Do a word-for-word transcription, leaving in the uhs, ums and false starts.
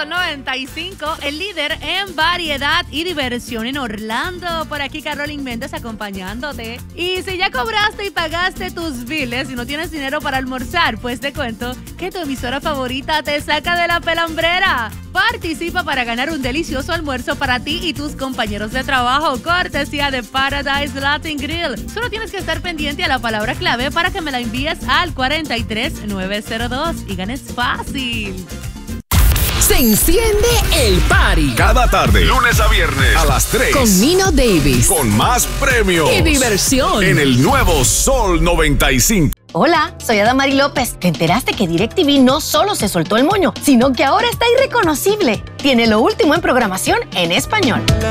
Sol noventa y cinco, el líder en variedad y diversión en Orlando. Por aquí Carolyn Méndez acompañándote. Y si ya cobraste y pagaste tus biles y no tienes dinero para almorzar, pues te cuento que tu emisora favorita te saca de la pelambrera. Participa para ganar un delicioso almuerzo para ti y tus compañeros de trabajo, cortesía de Paradise Latin Grill. Solo tienes que estar pendiente a la palabra clave para que me la envíes al cuatro tres nueve cero dos y ganes fácil. Se enciende el party. Cada tarde, lunes a viernes, a las tres. Con Nino Davis. Con más premios. Y diversión. En el nuevo Sol noventa y cinco. Hola, soy Adamari López. ¿Te enteraste que DirecTV no solo se soltó el moño, sino que ahora está irreconocible? Tiene lo último en programación en español.